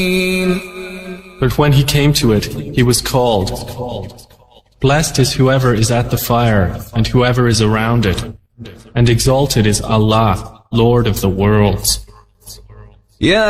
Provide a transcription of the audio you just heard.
But when he came to it, he was called. Blessed is whoever is at the fire, and whoever is around it. And exalted is Allah, Lord of the worlds.